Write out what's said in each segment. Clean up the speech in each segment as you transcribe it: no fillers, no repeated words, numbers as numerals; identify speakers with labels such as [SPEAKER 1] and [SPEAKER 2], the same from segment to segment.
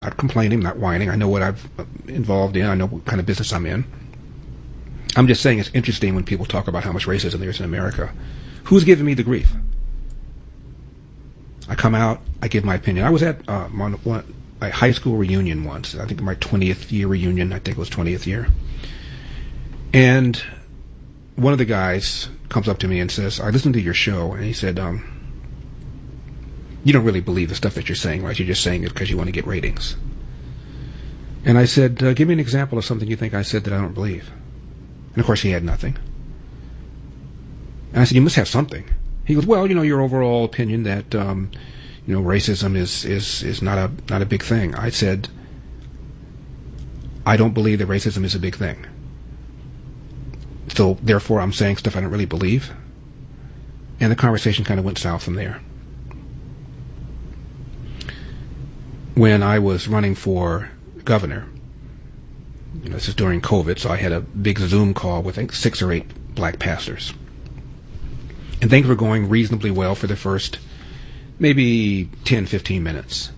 [SPEAKER 1] Not complaining, not whining. I know what I've involved in. I know what kind of business I'm in. I'm just saying it's interesting when people talk about how much racism there is in America. Who's giving me the grief? I come out, I give my opinion. I was at a high school reunion once. I think my 20th year reunion. I think it was 20th year. And one of the guys comes up to me and says, I listened to your show, and he said, you don't really believe the stuff that you're saying, right? You're just saying it because you want to get ratings. And I said, give me an example of something you think I said that I don't believe. And of course he had nothing. And I said, you must have something. He goes, well, your overall opinion that, racism is not a big thing. I said, I don't believe that racism is a big thing. So therefore I'm saying stuff I don't really believe. And the conversation kind of went south from there. When I was running for governor, this is during COVID, so I had a big Zoom call with, I think, 6 or 8 black pastors. And things were going reasonably well for the first maybe 10, 15 minutes,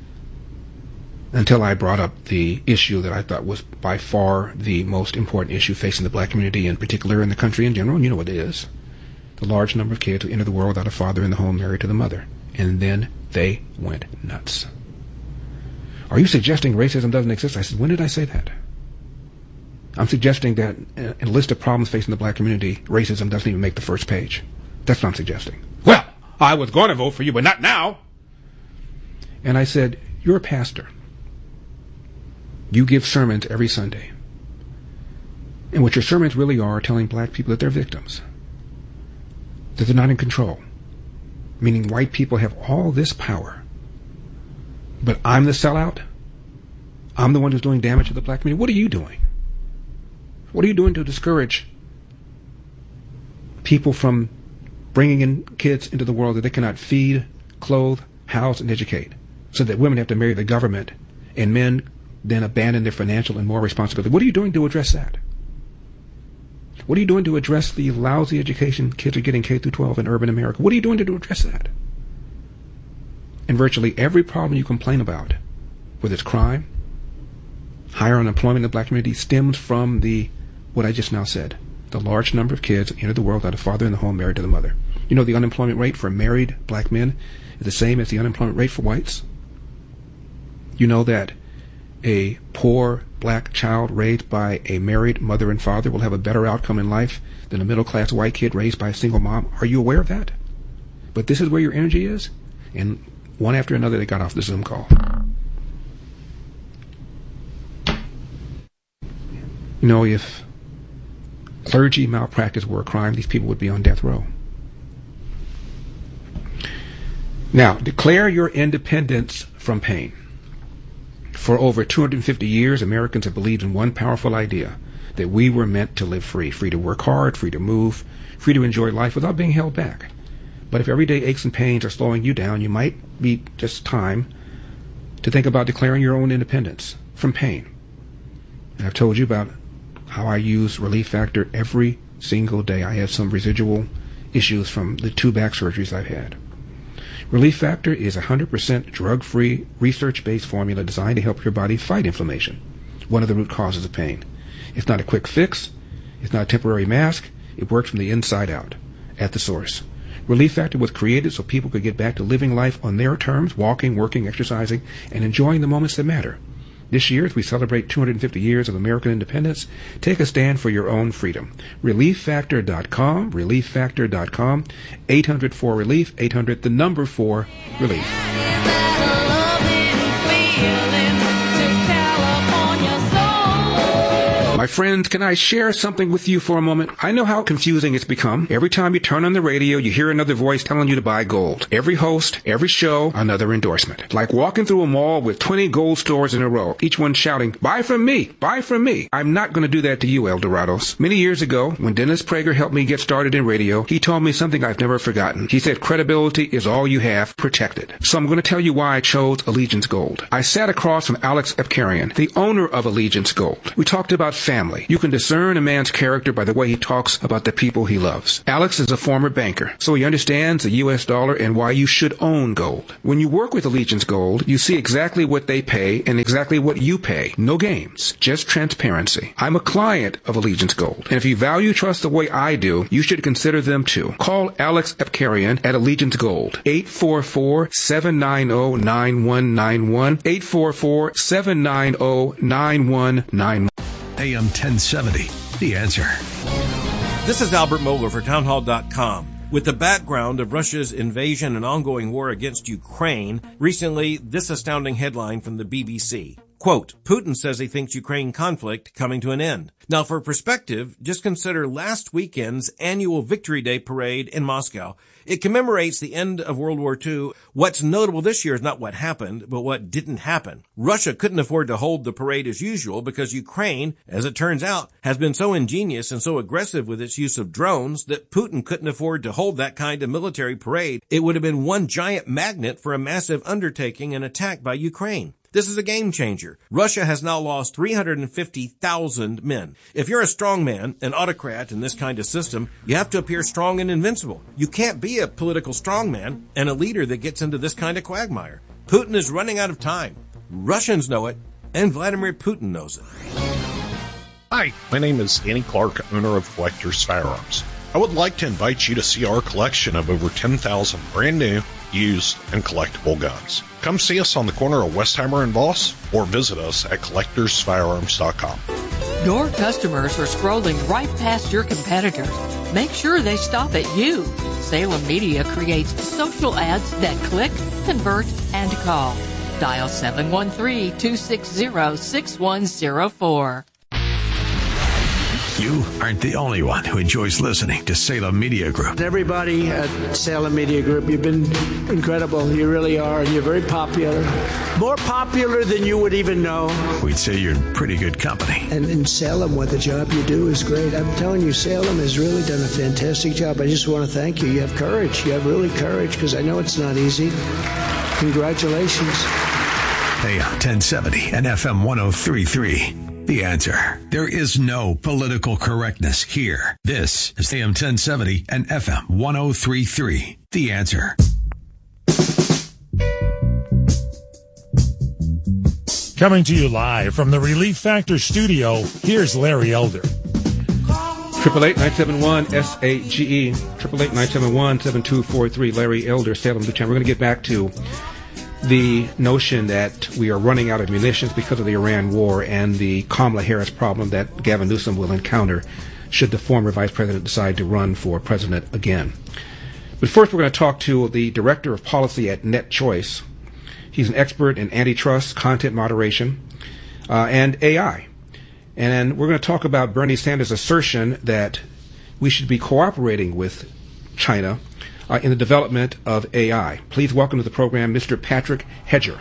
[SPEAKER 1] until I brought up the issue that I thought was by far the most important issue facing the black community, in particular in the country in general, and you know what it is. The large number of kids who enter the world without a father in the home married to the mother. And then they went nuts. Are you suggesting racism doesn't exist? I said, when did I say that? I'm suggesting that in a list of problems facing the black community, racism doesn't even make the first page. That's what I'm suggesting. Well, I was going to vote for you, but not now. And I said, you're a pastor. You give sermons every Sunday. And what your sermons really are telling black people that they're victims. That they're not in control. Meaning white people have all this power. But I'm the sellout. I'm the one who's doing damage to the black community. What are you doing? What are you doing to discourage people from bringing in kids into the world that they cannot feed, clothe, house, and educate, so that women have to marry the government and men then abandon their financial and moral responsibility? What are you doing to address that? What are you doing to address the lousy education kids are getting K through 12 in urban America? What are you doing to address that? And virtually every problem you complain about, whether it's crime, higher unemployment in the black community, stems from what I just now said. The large number of kids enter the world without a father in the home married to the mother. You know, the unemployment rate for married black men is the same as the unemployment rate for whites. You know that a poor black child raised by a married mother and father will have a better outcome in life than a middle-class white kid raised by a single mom. Are you aware of that? But this is where your energy is? And one after another, they got off the Zoom call. You know, if clergy malpractice were a crime, these people would be on death row. Now, declare your independence from pain. For over 250 years, Americans have believed in one powerful idea, that we were meant to live free to work hard, free to move, free to enjoy life without being held back. But if everyday aches and pains are slowing you down, you might be just time to think about declaring your own independence from pain. And I've told you about how I use Relief Factor every single day. I have some residual issues from the 2 back surgeries I've had. Relief Factor is a 100% drug-free, research-based formula designed to help your body fight inflammation, one of the root causes of pain. It's not a quick fix. It's not a temporary mask. It works from the inside out, at the source. Relief Factor was created so people could get back to living life on their terms, walking, working, exercising, and enjoying the moments that matter. This year, as we celebrate 250 years of American independence, take a stand for your own freedom. ReliefFactor.com, ReliefFactor.com, 800-4-RELIEF, 800, the number 4, RELIEF. My friends, can I share something with you for a moment? I know how confusing it's become. Every time you turn on the radio, you hear another voice telling you to buy gold. Every host, every show, another endorsement. Like walking through a mall with 20 gold stores in a row, each one shouting, buy from me, buy from me. I'm not going to do that to you, El Dorados. Many years ago, when Dennis Prager helped me get started in radio, he told me something I've never forgotten. He said, credibility is all you have, protect it. So I'm going to tell you why I chose Allegiance Gold. I sat across from Alex Epkarian, the owner of Allegiance Gold. We talked about family. family. You can discern a man's character by the way he talks about the people he loves. Alex is a former banker, so he understands the U.S. dollar and why you should own gold. When you work with Allegiance Gold, you see exactly what they pay and exactly what you pay. No games, just transparency. I'm a client of Allegiance Gold, and if you value trust the way I do, you should consider them too. Call Alex Epkarian at Allegiance Gold, 844-790-9191, 844-790-9191.
[SPEAKER 2] AM 1070, The Answer.
[SPEAKER 3] This is Albert Mohler for townhall.com. With the background of Russia's invasion and ongoing war against Ukraine, recently this astounding headline from the BBC. Quote, Putin says he thinks Ukraine conflict coming to an end. Now, for perspective, just consider last weekend's annual Victory Day parade in Moscow. It commemorates the end of World War II. What's notable this year is not what happened, but what didn't happen. Russia couldn't afford to hold the parade as usual because Ukraine, as it turns out, has been so ingenious and so aggressive with its use of drones that Putin couldn't afford to hold that kind of military parade. It would have been one giant magnet for a massive undertaking and attack by Ukraine. This is a game changer. Russia has now lost 350,000 men. If you're a strong man, an autocrat in this kind of system, you have to appear strong and invincible. You can't be a political strongman and a leader that gets into this kind of quagmire. Putin is running out of time. Russians know it, and Vladimir Putin knows it.
[SPEAKER 4] Hi, my name is Danny Clark, owner of Collector's Firearms. I would like to invite you to see our collection of over 10,000 brand new, used, and collectible guns. Come see us on the corner of Westheimer and Voss, or visit us at collectorsfirearms.com.
[SPEAKER 5] Your customers are scrolling right past your competitors. Make sure they stop at you. Salem Media creates social ads that click, convert, and call. Dial 713-260-6104.
[SPEAKER 2] You aren't the only one who enjoys listening to Salem Media Group.
[SPEAKER 6] Everybody at Salem Media Group, you've been incredible. You really are. You're very popular. More popular than you would even know.
[SPEAKER 2] We'd say you're in pretty good company.
[SPEAKER 6] And in Salem, what the job you do is great. I'm telling you, Salem has really done a fantastic job. I just want to thank you. You have courage. You have really courage, because I know it's not easy. Congratulations.
[SPEAKER 2] AM 1070 and FM 103.3. The Answer. There is no political correctness here. This is AM 1070 and FM 103.3. The Answer.
[SPEAKER 7] Coming to you live from the Relief Factor studio, here's Larry Elder.
[SPEAKER 1] 888-971-SAGE, 888-971-7243, Larry Elder, Salem, Newtown. We're going to get back to the notion that we are running out of munitions because of the Iran war and the Kamala Harris problem that Gavin Newsom will encounter should the former vice president decide to run for president again. But first, we're going to talk to the director of policy at NetChoice. He's an expert in antitrust, content moderation, and AI. And we're going to talk about Bernie Sanders' assertion that we should be cooperating with China in the development of AI. Please welcome to the program Mr. Patrick Hedger.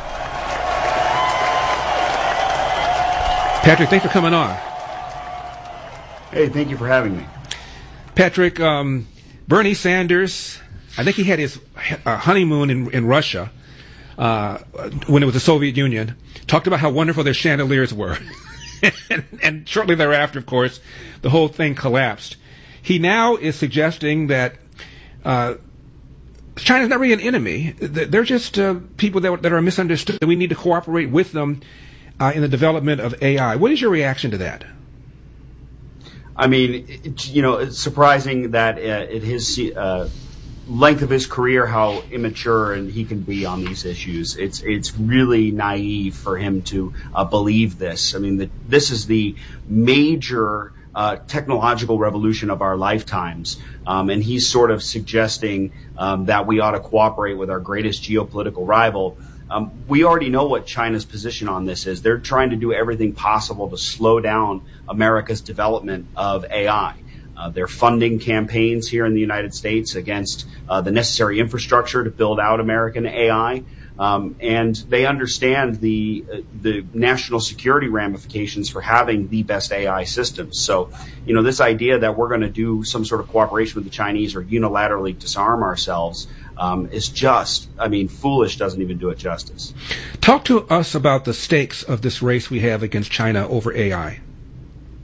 [SPEAKER 1] Patrick, thanks for coming on.
[SPEAKER 8] Hey, thank you for having me.
[SPEAKER 1] Patrick, Bernie Sanders, I think he had his honeymoon in Russia when it was the Soviet Union, talked about how wonderful their chandeliers were. and shortly thereafter, of course, the whole thing collapsed. He now is suggesting that China's not really an enemy. They're just people that are misunderstood. We need to cooperate with them in the development of AI. What is your reaction to that?
[SPEAKER 8] I mean, it's surprising that at his length of his career, how immature and he can be on these issues. It's really naive for him to believe this. I mean, this is the major technological revolution of our lifetimes. And he's sort of suggesting that we ought to cooperate with our greatest geopolitical rival. We already know what China's position on this is. They're trying to do everything possible to slow down America's development of AI. They're funding campaigns here in the United States against the necessary infrastructure to build out American AI. And they understand the national security ramifications for having the best AI systems. So, this idea that we're going to do some sort of cooperation with the Chinese or unilaterally disarm ourselves is just, foolish, doesn't even do it justice.
[SPEAKER 1] Talk to us about the stakes of this race we have against China over AI.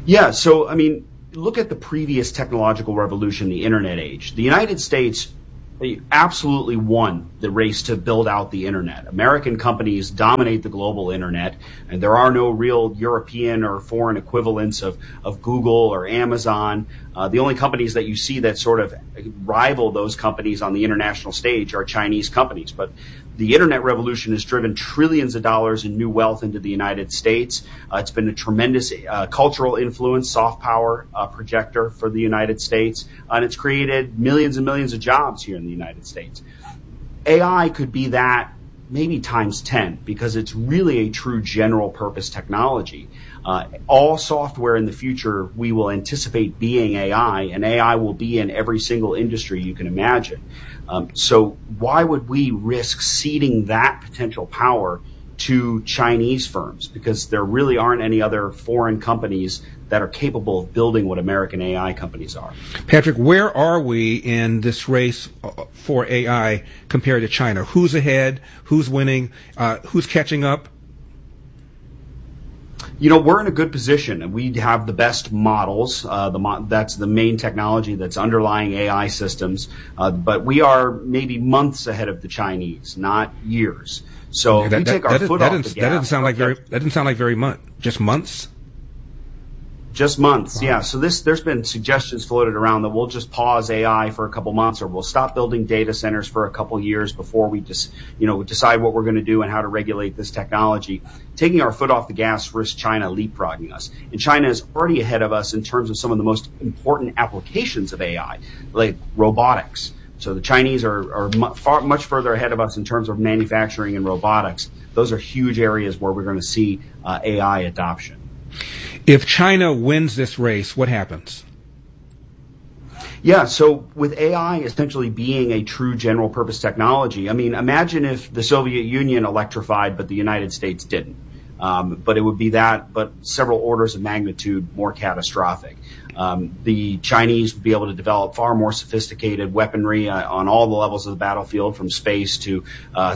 [SPEAKER 8] Yeah, so, I mean, look at the previous technological revolution, the internet age. The United States absolutely won the race to build out the internet. American companies dominate the global internet, and there are no real European or foreign equivalents of Google or Amazon. The only companies that you see that sort of rival those companies on the international stage are Chinese companies. But the internet revolution has driven trillions of dollars in new wealth into the United States. It's been a tremendous cultural influence, soft power projector for the United States, and it's created millions and millions of jobs here in the United States. AI could be that maybe times 10 because it's really a true general purpose technology. All software in the future we will anticipate being AI, and AI will be in every single industry you can imagine. So why would we risk ceding that potential power to Chinese firms? Because there really aren't any other foreign companies that are capable of building what American AI companies are.
[SPEAKER 1] Patrick, where are we in this race for AI compared to China? Who's ahead? Who's winning? Who's catching up?
[SPEAKER 8] You know, we're in a good position, and we have the best models. That's the main technology that's underlying AI systems. But we are maybe months ahead of the Chinese, not years. So if we take our foot off the gas,
[SPEAKER 1] that doesn't sound like very much. Just months.
[SPEAKER 8] Just months, yeah. So there's been suggestions floated around that we'll just pause AI for a couple months, or we'll stop building data centers for a couple years before we just, decide what we're going to do and how to regulate this technology. Taking our foot off the gas risks China leapfrogging us. And China is already ahead of us in terms of some of the most important applications of AI, like robotics. So the Chinese are much further ahead of us in terms of manufacturing and robotics. Those are huge areas where we're going to see AI adoption.
[SPEAKER 1] If China wins this race, what happens?
[SPEAKER 8] Yeah, so with AI essentially being a true general purpose technology, I mean, imagine if the Soviet Union electrified, but the United States didn't. But it would be that, but several orders of magnitude more catastrophic. The Chinese would be able to develop far more sophisticated weaponry on all the levels of the battlefield, from space to the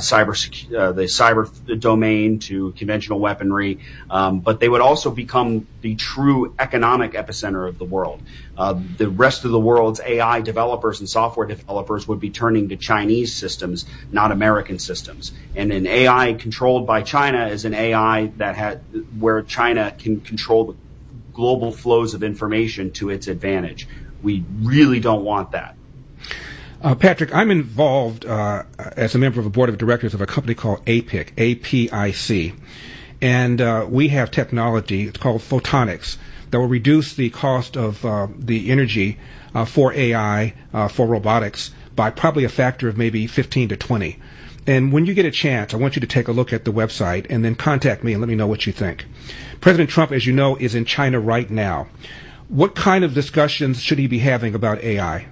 [SPEAKER 8] cyber domain to conventional weaponry. But they would also become the true economic epicenter of the world. The rest of the world's AI developers and software developers would be turning to Chinese systems, not American systems. And an AI controlled by China is an AI where China can control the global flows of information to its advantage. We really don't want that.
[SPEAKER 1] Patrick, I'm involved as a member of the board of directors of a company called APIC, APIC, and we have technology, it's called photonics, that will reduce the cost of the energy for AI, for robotics, by probably a factor of maybe 15 to 20. And when you get a chance, I want you to take a look at the website and then contact me and let me know what you think. President Trump, as you know, is in China right now. What kind of discussions should he be having about AI?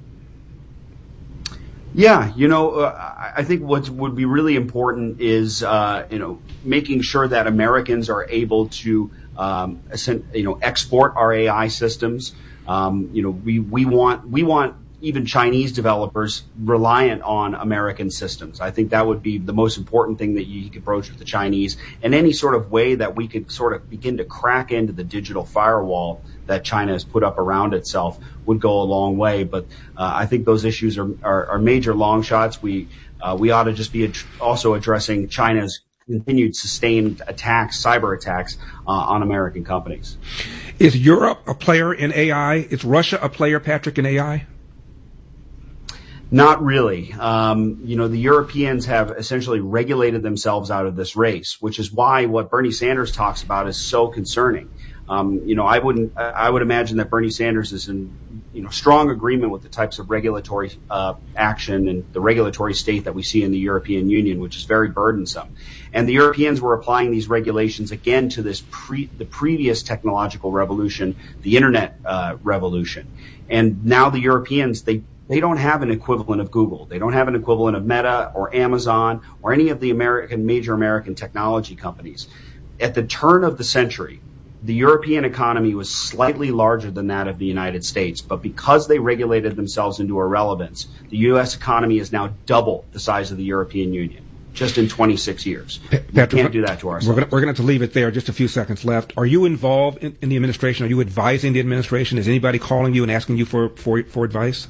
[SPEAKER 8] Yeah, I think what would be really important is, making sure that Americans are able to, export our AI systems. We want even Chinese developers reliant on American systems. I think that would be the most important thing that you could approach with the Chinese, and any sort of way that we could sort of begin to crack into the digital firewall that China has put up around itself would go a long way. But I think those issues are major long shots. We ought to just be also addressing China's continued sustained attacks, cyber attacks on American companies.
[SPEAKER 1] Is Europe a player in AI? Is Russia a player, Patrick, in AI?
[SPEAKER 8] Not really. The Europeans have essentially regulated themselves out of this race, which is why what Bernie Sanders talks about is so concerning. I would imagine that Bernie Sanders is in, strong agreement with the types of regulatory action and the regulatory state that we see in the European Union, which is very burdensome. And the Europeans were applying these regulations again to the previous technological revolution, the internet revolution. And now the Europeans, they don't have an equivalent of Google. They don't have an equivalent of Meta or Amazon or any of the major American technology companies. At the turn of the century, the European economy was slightly larger than that of the United States, but because they regulated themselves into irrelevance, the U.S. economy is now double the size of the European Union. just in 26 years.
[SPEAKER 1] Patrick,
[SPEAKER 8] we can't do that to ourselves.
[SPEAKER 1] We're going to have to leave it there. Just a few seconds left. Are you involved in the administration? Are you advising the administration? Is anybody calling you and asking you for advice?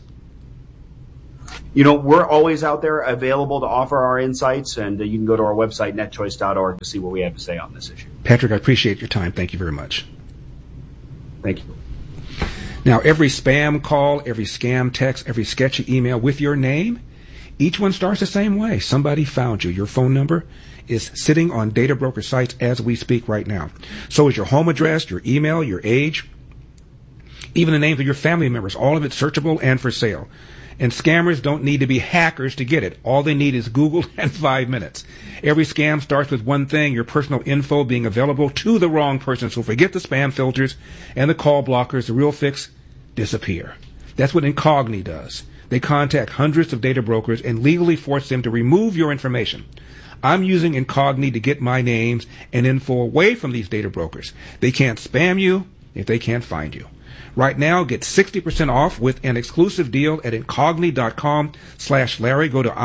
[SPEAKER 8] We're always out there available to offer our insights, and you can go to our website, netchoice.org, to see what we have to say on this issue.
[SPEAKER 1] Patrick, I appreciate your time. Thank you very much.
[SPEAKER 8] Thank you.
[SPEAKER 1] Now, every spam call, every scam text, every sketchy email with your name, each one starts the same way. Somebody found you. Your phone number is sitting on data broker sites as we speak right now. So is your home address, your email, your age, even the names of your family members, all of it searchable and for sale. And scammers don't need to be hackers to get it. All they need is Google and 5 minutes. Every scam starts with one thing, your personal info being available to the wrong person. So forget the spam filters and the call blockers. The real fix, disappear. That's what Incogni does. They contact hundreds of data brokers and legally force them to remove your information. I'm using Incogni to get my names and info away from these data brokers. They can't spam you if they can't find you. Right now, get 60% off with an exclusive deal at incogni.com/Larry. Go to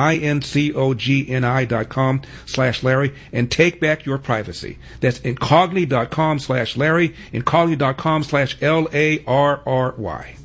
[SPEAKER 1] incogni.com/Larry and take back your privacy. That's incogni.com/Larry, incogni.com/LARRY.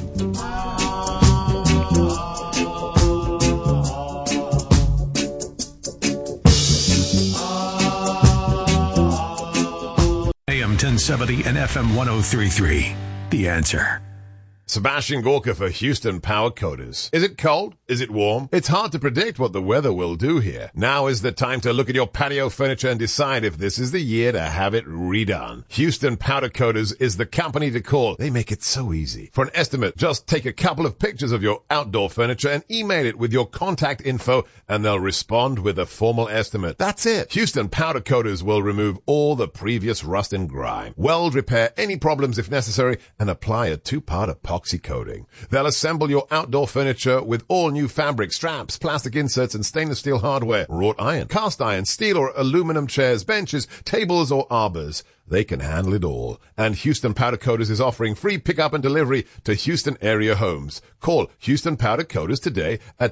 [SPEAKER 2] AM 1070 and FM 1033. The Answer.
[SPEAKER 9] Sebastian Gorka for Houston Power Coders. Is it cold? Is it warm? It's hard to predict what the weather will do here. Now is the time to look at your patio furniture and decide if this is the year to have it redone. Houston Powder Coaters is the company to call. They make it so easy. For an estimate, just take a couple of pictures of your outdoor furniture and email it with your contact info, and they'll respond with a formal estimate. That's it. Houston Powder Coaters will remove all the previous rust and grime, weld repair any problems if necessary, and apply a 2-part epoxy coating. They'll assemble your outdoor furniture with all new fabric, straps, plastic inserts, and stainless steel hardware, wrought iron, cast iron, steel or aluminum chairs, benches, tables, or arbors. They can handle it all. And Houston Powder Coaters is offering free pickup and delivery to Houston area homes. Call Houston Powder Coaters today at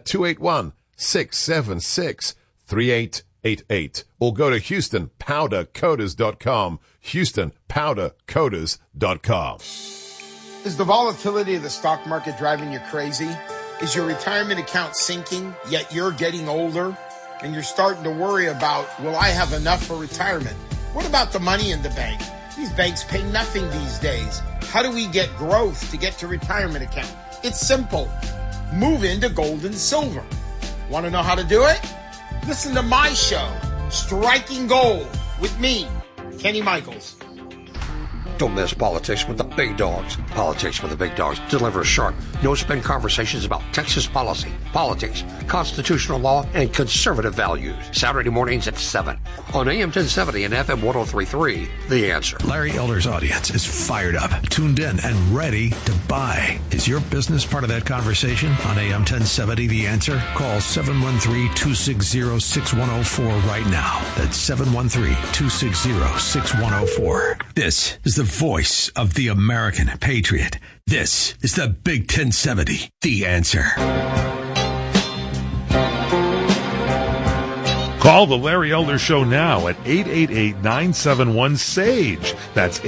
[SPEAKER 9] 281-676-3888 or go to HoustonPowderCoaters.com. HoustonPowderCoaters.com.
[SPEAKER 10] Is the volatility of the stock market driving you crazy? Is your retirement account sinking, yet you're getting older? And you're starting to worry about, will I have enough for retirement? What about the money in the bank? These banks pay nothing these days. How do we get growth to get to retirement account? It's simple. Move into gold and silver. Want to know how to do it? Listen to my show, Striking Gold, with me, Kenny Michaels.
[SPEAKER 11] Don't miss Politics with the Big Dogs. Politics with the Big Dogs delivers sharp, no-spin conversations about Texas policy, politics, constitutional law, and conservative values. Saturday mornings at 7 on AM 1070 and FM 1033. The Answer.
[SPEAKER 2] Larry Elder's audience is fired up, tuned in, and ready to buy. Is your business part of that conversation on AM 1070? The Answer? Call 713-260-6104 right now. That's 713-260-6104. This is the voice of the American patriot. This is the Big 1070, The Answer.
[SPEAKER 7] Call the Larry Elder Show now at 888-971-SAGE. That's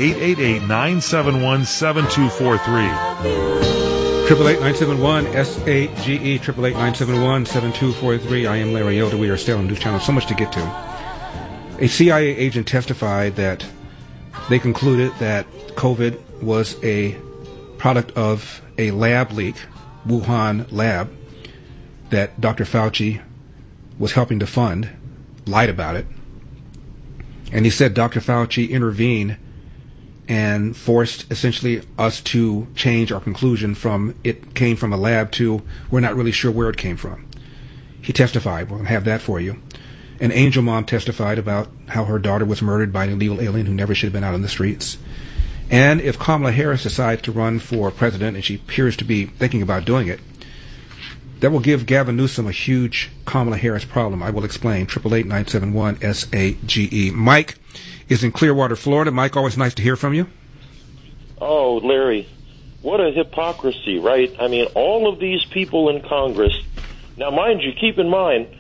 [SPEAKER 7] 888-971-7243. 888-971-SAGE, 888-971-7243. I am Larry Elder. We are still on the news channel. So much to get to. A CIA agent testified that they concluded that COVID was a product of a lab leak, Wuhan lab, that Dr. Fauci was helping to fund, lied about it. And he said Dr. Fauci intervened and forced essentially us to change our conclusion from it came from a lab to we're not really sure where it came from. He testified. We'll have that for you. An angel mom testified about how her daughter was murdered by an illegal alien who never should have been out on the streets. And if Kamala Harris decides to run for president, and she appears to be thinking about doing it, that will give Gavin Newsom a huge Kamala Harris problem. I will explain. 888-971-SAGE. Mike is in Clearwater, Florida. Mike, always nice to hear from you.
[SPEAKER 12] Oh, Larry, what a hypocrisy, right? I mean, all of these people in Congress. Now, mind you, keep in mind,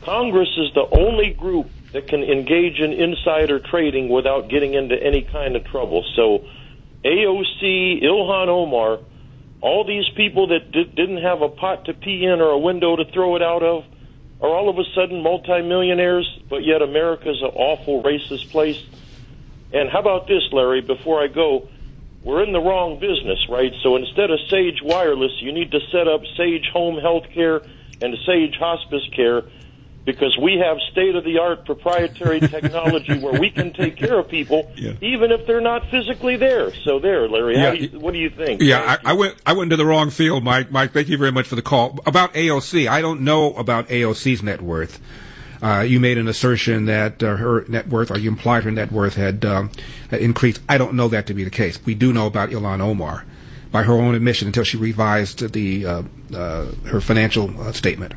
[SPEAKER 12] Congress is the only group that can engage in insider trading without getting into any kind of trouble. So AOC, Ilhan Omar, all these people that didn't have a pot to pee in or a window to throw it out of are all of a sudden multimillionaires, but yet America's an awful racist place. And how about this, Larry, before I go, we're in the wrong business, right? So instead of Sage Wireless, you need to set up Sage Home Health Care and Sage Hospice Care, because we have state-of-the-art proprietary technology where we can take care of people even if they're not physically there. So there, Larry, what do you think?
[SPEAKER 7] Yeah, I went into the wrong field, Mike. Mike, thank you very much for the call. About AOC, I don't know about AOC's net worth. You made an assertion that her net worth, or you implied her net worth had increased. I don't know that to be the case. We do know about Ilhan Omar, by her own admission, until she revised her financial statement.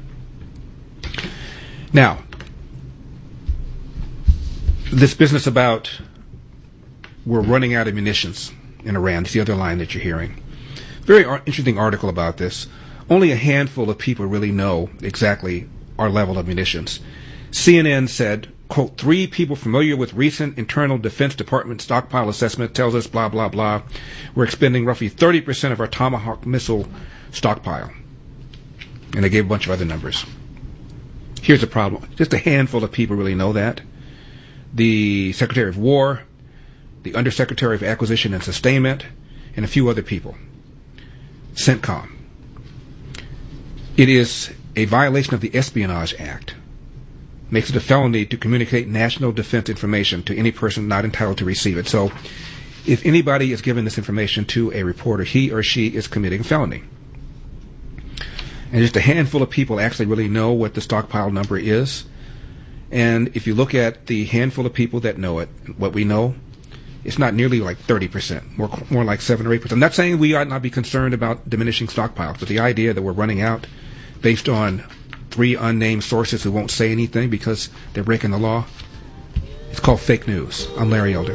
[SPEAKER 7] Now, this business about we're running out of munitions in Iran is the other line that you're hearing. Very interesting article about this. Only a handful of people really know exactly our level of munitions. CNN said, quote, 3 people familiar with recent internal Defense Department stockpile assessment tells us blah, blah, blah. We're expending roughly 30% of our Tomahawk missile stockpile. And they gave a bunch of other numbers. Here's the problem. Just a handful of people really know that. The Secretary of War, the Undersecretary of Acquisition and Sustainment, and a few other people. CENTCOM. It is a violation of the Espionage Act. Makes it a felony to communicate national defense information to any person not entitled to receive it. So if anybody is giving this information to a reporter, he or she is committing a felony. And just a handful of people actually really know what the stockpile number is. And if you look at the handful of people that know it, what we know, it's not nearly like 30%, more like 7 or 8%. I'm not saying we ought not be concerned about diminishing stockpiles, but the idea that we're running out based on 3 unnamed sources who won't say anything because they're breaking the law, it's called fake news. I'm Larry Elder.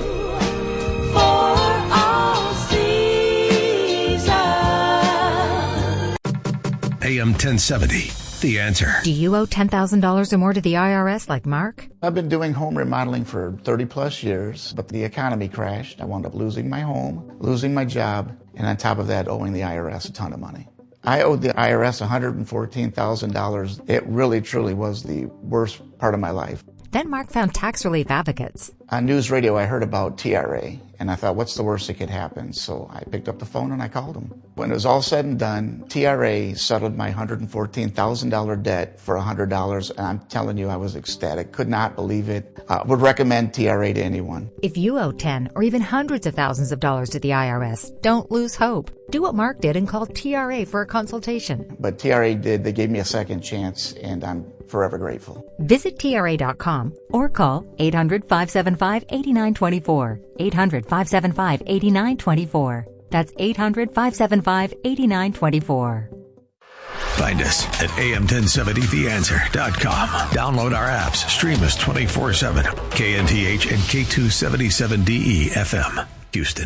[SPEAKER 2] AM 1070, The Answer.
[SPEAKER 13] Do you owe $10,000 or more to the IRS like Mark?
[SPEAKER 14] I've been doing home remodeling for 30 plus years, but the economy crashed. I wound up losing my home, losing my job, and on top of that, owing the IRS a ton of money. I owed the IRS $114,000. It really, truly was the worst part of my life.
[SPEAKER 13] Then Mark found tax relief advocates.
[SPEAKER 14] On news radio, I heard about TRA, and I thought, what's the worst that could happen? So I picked up the phone and I called them. When it was all said and done, TRA settled my $114,000 debt for $100, and I'm telling you, I was ecstatic. Could not believe it. Would recommend TRA to anyone.
[SPEAKER 13] If you owe 10 or even hundreds of thousands of dollars to the IRS, don't lose hope. Do what Mark did and call TRA for a consultation.
[SPEAKER 14] But TRA did. They gave me a second chance, and I'm forever grateful.
[SPEAKER 13] Visit TRA.com or call 800-575-8924. 800-575-8924. That's 800-575-8924.
[SPEAKER 2] Find us at am1070theanswer.com. Download our apps. Stream us 24/7. KNTH and K277DE FM, Houston.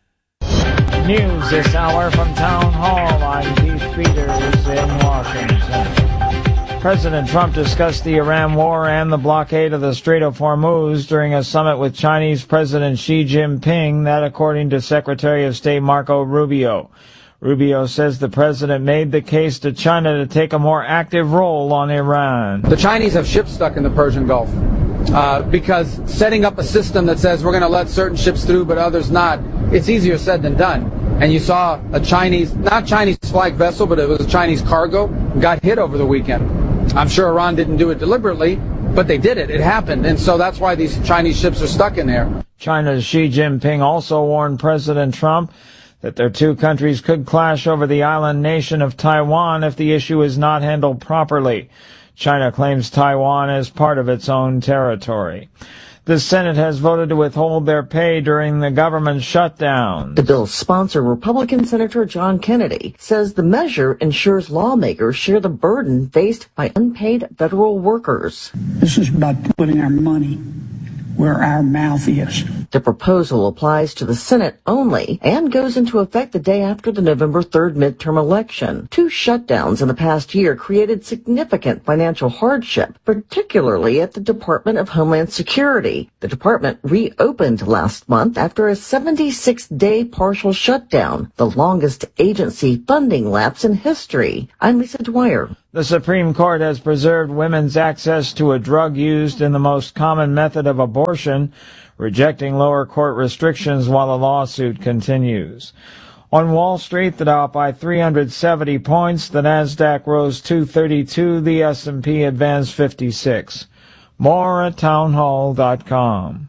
[SPEAKER 15] News this hour from Town Hall. I'm Keith Peters in Washington. President Trump discussed the Iran war and the blockade of the Strait of Hormuz during a summit with Chinese President Xi Jinping, that according to Secretary of State Marco Rubio. Rubio says the president made the case to China to take a more active role on Iran.
[SPEAKER 16] The Chinese have ships stuck in the Persian Gulf because setting up a system that says we're going to let certain ships through but others not, it's easier said than done. And you saw a not Chinese flag vessel, but it was a Chinese cargo, got hit over the weekend. I'm sure Iran didn't do it deliberately, but they did it. It happened. And so that's why these Chinese ships are stuck in there.
[SPEAKER 15] China's Xi Jinping also warned President Trump that their two countries could clash over the island nation of Taiwan if the issue is not handled properly. China claims Taiwan as part of its own territory. The Senate has voted to withhold their pay during the government shutdown.
[SPEAKER 17] The bill's sponsor, Republican Senator John Kennedy, says the measure ensures lawmakers share the burden faced by unpaid federal workers.
[SPEAKER 18] This is about putting our money where our mouth is.
[SPEAKER 17] The proposal applies to the Senate only and goes into effect the day after the November 3rd midterm election. 2 shutdowns in the past year created significant financial hardship, particularly at the Department of Homeland Security. The department reopened last month after a 76-day partial shutdown, the longest agency funding lapse in history. I'm Lisa Dwyer.
[SPEAKER 15] The Supreme Court has preserved women's access to a drug used in the most common method of abortion, rejecting lower court restrictions while the lawsuit continues. On Wall Street, the Dow up by 370 points, the Nasdaq rose 232, the S&P advanced 56. More at townhall.com.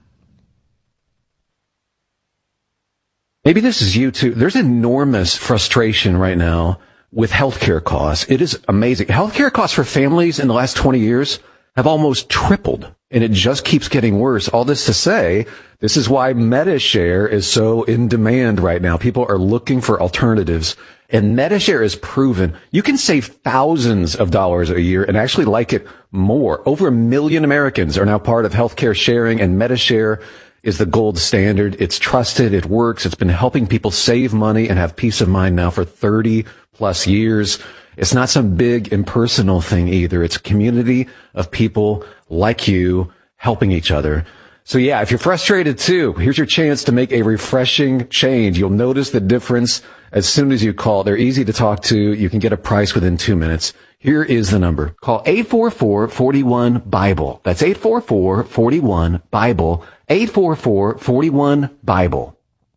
[SPEAKER 18] Maybe this is you too. There's enormous frustration right now with healthcare costs. It is amazing. Healthcare costs for families in the last 20 years have almost tripled, and it just keeps getting worse. All this to say, this is why MediShare is so in demand right now. People are looking for alternatives, and MediShare is proven you can save thousands of dollars a year and actually like it more. Over 1 million Americans are now part of healthcare sharing, and MediShare is the gold standard. It's trusted. It works. It's been helping people save money and have peace of mind now for 30 plus years. It's not some big impersonal thing either. It's a community of people like you helping each other. So yeah, if you're frustrated too, here's your chance to make a refreshing change. You'll notice the difference as soon as you call. They're easy to talk to. You can get a price within 2 minutes. Here is the number. Call 844-41-BIBLE. That's 844-41-BIBLE. 844-41-BIBLE.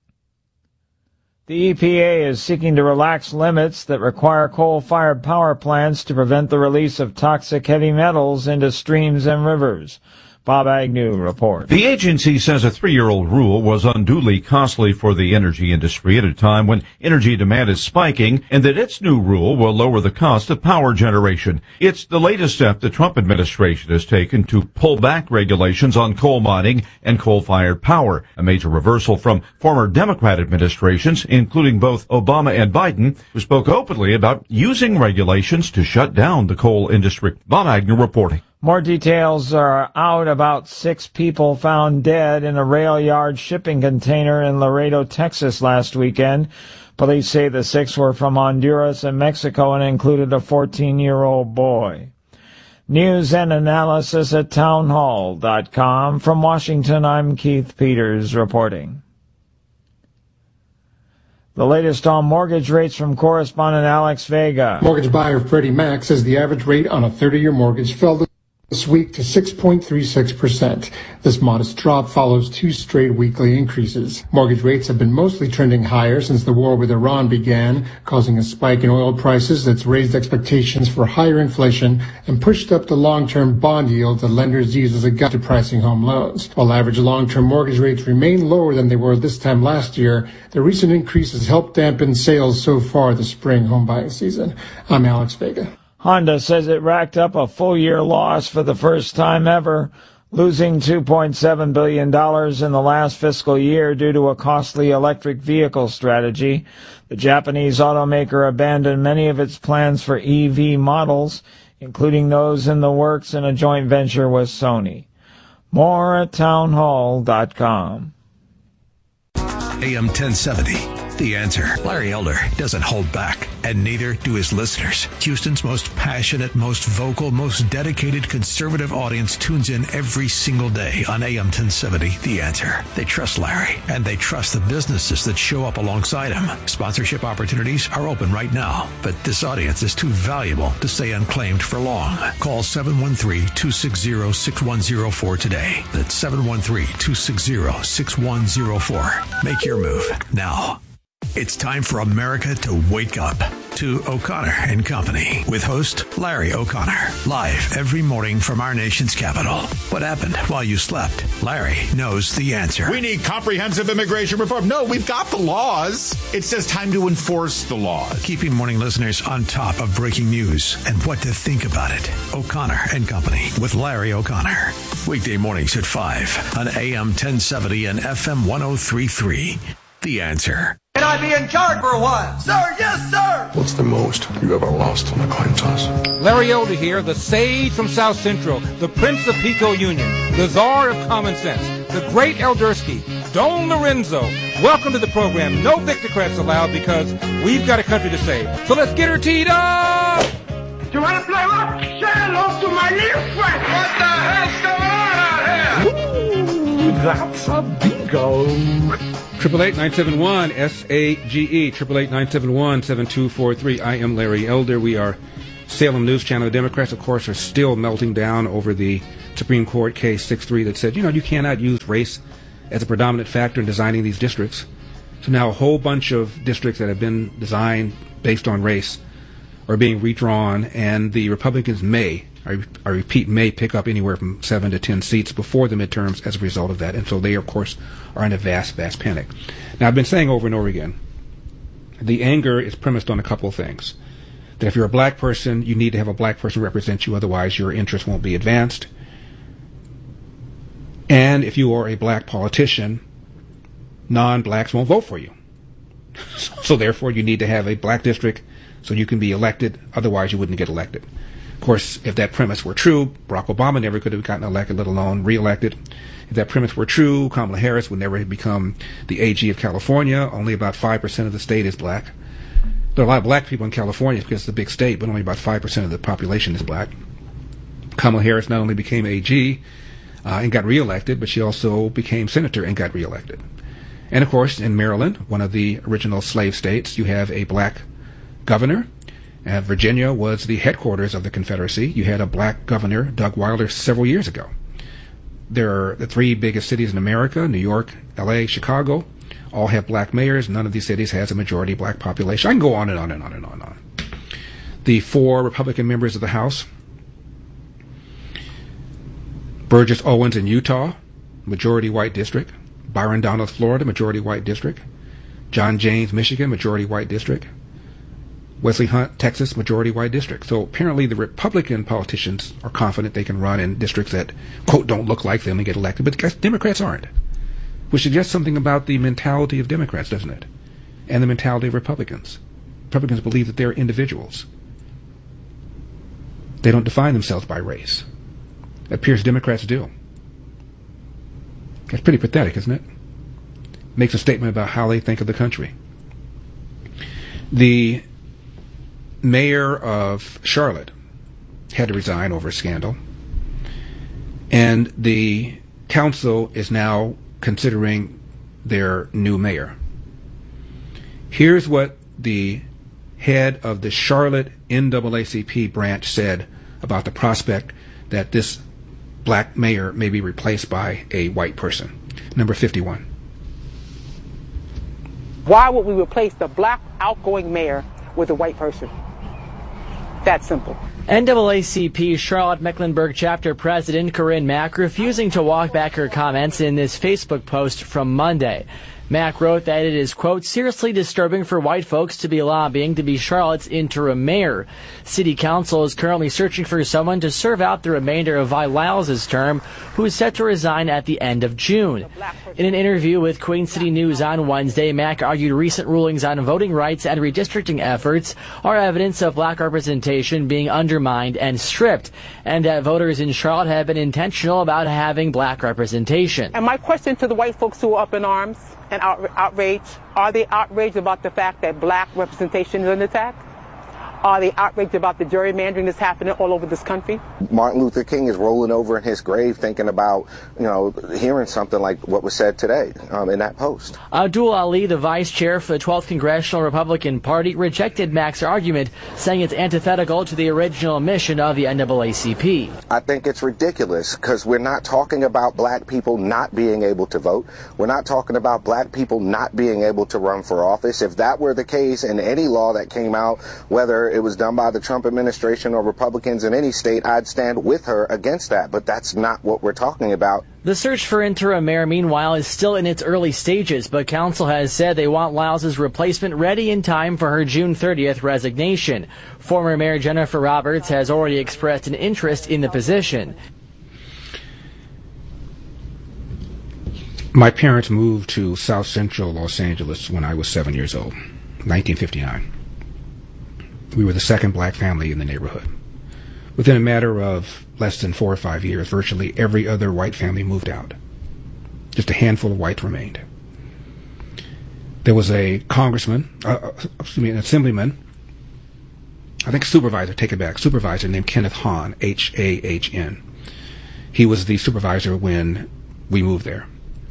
[SPEAKER 15] The EPA is seeking to relax limits that require coal-fired power plants to prevent the release of toxic heavy metals into streams and rivers. Bob Agnew reports.
[SPEAKER 19] The agency says a 3-year-old rule was unduly costly for the energy industry at a time when energy demand is spiking, and that its new rule will lower the cost of power generation. It's the latest step the Trump administration has taken to pull back regulations on coal mining and coal-fired power, a major reversal from former Democrat administrations, including both Obama and Biden, who spoke openly about using regulations to shut down the coal industry. Bob Agnew reporting.
[SPEAKER 15] More details are out about 6 people found dead in a rail yard shipping container in Laredo, Texas last weekend. Police say the 6 were from Honduras and Mexico and included a 14-year-old boy. News and analysis at townhall.com. From Washington, I'm Keith Peters reporting. The latest on mortgage rates from correspondent Alex Vega.
[SPEAKER 20] Mortgage buyer Freddie Mac says the average rate on a 30-year mortgage fell this week to 6.36%. This modest drop follows 2 straight weekly increases. Mortgage rates have been mostly trending higher since the war with Iran began, causing a spike in oil prices that's raised expectations for higher inflation and pushed up the long-term bond yield that lenders use as a guide to pricing home loans. While average long-term mortgage rates remain lower than they were this time last year, the recent increases helped dampen sales so far this spring home buying season. I'm Alex Vega.
[SPEAKER 15] Honda says it racked up a full-year loss for the first time ever, losing $2.7 billion in the last fiscal year due to a costly electric vehicle strategy. The Japanese automaker abandoned many of its plans for EV models, including those in the works in a joint venture with Sony. More at townhall.com.
[SPEAKER 2] AM 1070. The Answer. Larry Elder doesn't hold back, and neither do his listeners. Houston's most passionate, most vocal, most dedicated conservative audience tunes in every single day on AM 1070. The Answer. They trust Larry, and they trust the businesses that show up alongside him. Sponsorship opportunities are open right now, but this audience is too valuable to stay unclaimed for long. Call 713-260-6104 today. That's 713-260-6104. Make your move now. It's time for America to wake up to O'Connor and Company with host Larry O'Connor. Live every morning from our nation's capital. What happened while you slept? Larry knows the answer.
[SPEAKER 21] We need comprehensive immigration reform. No, we've got the laws. It's just time to enforce the laws.
[SPEAKER 2] Keeping morning listeners on top of breaking news and what to think about it. O'Connor and Company with Larry O'Connor. Weekday mornings at 5 on AM 1070 and FM 103.3. The Answer.
[SPEAKER 22] Can I be in charge for a while? Sir, yes, sir!
[SPEAKER 23] What's the most you ever lost on a coin toss?
[SPEAKER 24] Larry Elder here, the sage from South Central, the Prince of Pico Union, the czar of common sense.
[SPEAKER 7] the great Eldersky, Don Lorenzo. Welcome to the program. No Victocrats allowed because we've got a country to save. So let's get her teed up!
[SPEAKER 22] You want to play rock? Say hello to my little friend. What the hell's going on out here?
[SPEAKER 20] Ooh, that's a bingo.
[SPEAKER 7] 888-971-SAGE, 888-971-7243. I am Larry Elder. We are Salem News Channel. The Democrats, of course, are still melting down over the Supreme Court case 6-3 that said, you cannot use race as a predominant factor in designing these districts. So now a whole bunch of districts that have been designed based on race are being redrawn, and the Republicans may, I repeat, may pick up anywhere from 7 to 10 seats before the midterms as a result of that. And so they, of course, are in a vast, vast panic. Now, I've been saying over and over again, the anger is premised on a couple of things. That if you're a black person, you need to have a black person represent you, otherwise your interests won't be advanced. And if you are a black politician, non-blacks won't vote for you. So therefore, you need to have a black district so you can be elected, otherwise you wouldn't get elected. Of course, if that premise were true, Barack Obama never could have gotten elected, let alone reelected. If that premise were true, Kamala Harris would never have become the AG of California. Only about 5% of the state is black. There are a lot of black people in California because it's a big state, but only about 5% of the population is black. Kamala Harris not only became AG and got reelected, but she also became senator and got reelected. And of course, in Maryland, one of the original slave states, you have a black governor. Virginia was the headquarters of the Confederacy. You had a black governor, Doug Wilder, several years ago. There are the three biggest cities in America, New York, L.A., Chicago, all have black mayors. None of these cities has a majority black population. I can go on and on and on and on and on. The 4 Republican members of the House, Burgess Owens in Utah, majority white district. Byron Donalds, Florida, majority white district. John James, Michigan, majority white district. Wesley Hunt, Texas, majority white district. So apparently the Republican politicians are confident they can run in districts that, quote, don't look like them and get elected, but Democrats aren't. Which suggests something about the mentality of Democrats, doesn't it? And the mentality of Republicans. Republicans believe that they're individuals. They don't define themselves by race. It appears Democrats do. That's pretty pathetic, isn't it? Makes a statement about how they think of the country. The mayor of Charlotte had to resign over a scandal, and the council is now considering their new mayor. Here's what the head of the Charlotte NAACP branch said about the prospect that this black mayor may be replaced by a white person. Number 51.
[SPEAKER 3] Why would we replace the black outgoing mayor with a white person? That simple.
[SPEAKER 4] NAACP Charlotte Mecklenburg chapter president Corinne Mack refusing to walk back her comments in this Facebook post from Monday. Mack wrote that it is, quote, seriously disturbing for white folks to be lobbying to be Charlotte's interim mayor. City Council is currently searching for someone to serve out the remainder of Vi Lyles' term, who is set to resign at the end of June. In an interview with Queen City News on Wednesday, Mack argued recent rulings on voting rights and redistricting efforts are evidence of black representation being undermined and stripped, and that voters in Charlotte have been intentional about having black representation.
[SPEAKER 3] And my question to the white folks who are up in arms and outraged, are they outraged about the fact that black representation is under attack? Are they outraged about the gerrymandering that's happening all over this country?
[SPEAKER 5] Martin Luther King is rolling over in his grave thinking about, hearing something like what was said today in that post.
[SPEAKER 4] Abdul Ali, the vice chair for the 12th Congressional Republican Party, rejected Mack's argument, saying it's antithetical to the original mission of the NAACP.
[SPEAKER 5] I think it's ridiculous because we're not talking about black people not being able to vote. We're not talking about black people not being able to run for office. If that were the case in any law that came out, whether it was done by the Trump administration or Republicans in any state, I'd stand with her against that. But that's not what we're talking about.
[SPEAKER 4] The search for interim mayor, meanwhile, is still in its early stages, but council has said they want Lyles' replacement ready in time for her June 30th resignation. Former Mayor Jennifer Roberts has already expressed an interest in the position.
[SPEAKER 7] My parents moved to South Central Los Angeles when I was 7 years old, 1959. We were the second black family in the neighborhood. Within a matter of less than 4 or 5 years, virtually every other white family moved out. Just a handful of whites remained. There was a an assemblyman, I think supervisor named Kenneth Hahn, H-A-H-N. He was the supervisor when we moved there.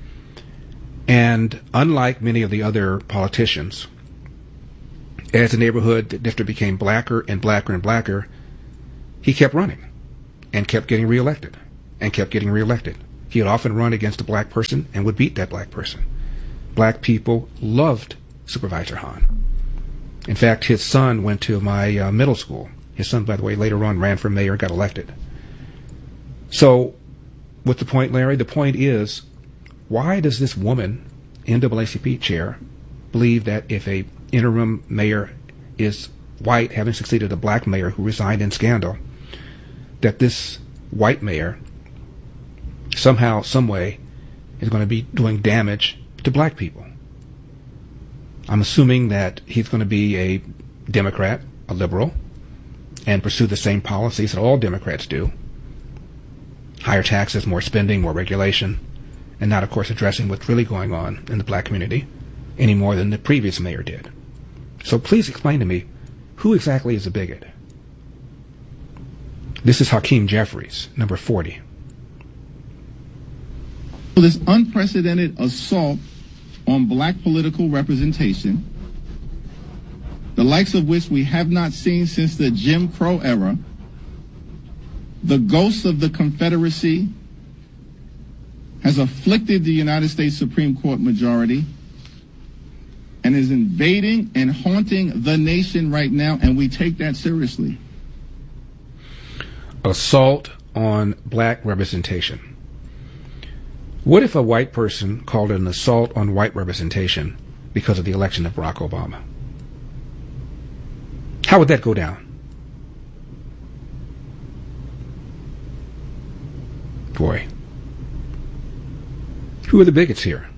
[SPEAKER 7] And unlike many of the other politicians, as the neighborhood district became blacker and blacker and blacker, he kept running and kept getting reelected and kept getting reelected. He would often run against a black person and would beat that black person. Black people loved Supervisor Hahn. In fact, his son went to my middle school. His son, by the way, later on ran for mayor and got elected. So, what's the point, Larry? The point is, why does this woman, NAACP chair, believe that if a interim mayor is white, having succeeded a black mayor who resigned in scandal, that this white mayor somehow, some way, is going to be doing damage to black people? I'm assuming that he's going to be a Democrat, a liberal, and pursue the same policies that all Democrats do. Higher taxes, more spending, more regulation, and not, of course, addressing what's really going on in the black community any more than the previous mayor did. So please explain to me, who exactly is a bigot? This is Hakeem Jeffries, number 40.
[SPEAKER 1] This unprecedented assault on black political representation, the likes of which we have not seen since the Jim Crow era, the ghost of the Confederacy has afflicted the United States Supreme Court majority and is invading and haunting the nation right now, and we take that seriously.
[SPEAKER 7] Assault on black representation. What if a white person called it an assault on white representation because of the election of Barack Obama? How would that go down? Boy. Who are the bigots here?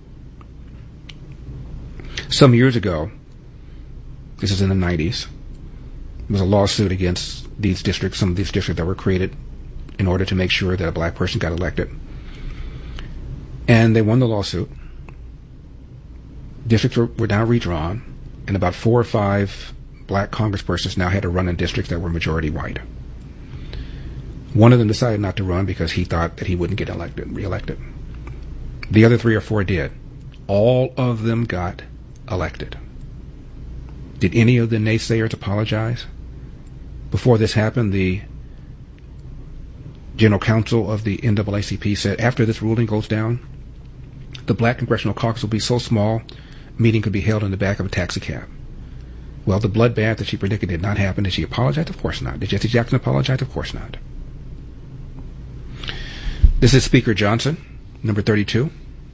[SPEAKER 7] Some years ago, this is in the 90s, there was a lawsuit against these districts, some of these districts that were created in order to make sure that a black person got elected. And they won the lawsuit. Districts were now redrawn, and about 4 or 5 black congresspersons now had to run in districts that were majority white. One of them decided not to run because he thought that he wouldn't get reelected. The other 3 or 4 did. All of them got elected. Did any of the naysayers apologize? Before this happened, the general counsel of the NAACP said, after this ruling goes down, the black congressional caucus will be so small, a meeting could be held in the back of a taxi cab. Well, the bloodbath that she predicted did not happen. Did she apologize? Of course not. Did Jesse Jackson apologize? Of course not. This is Speaker Johnson, number 32.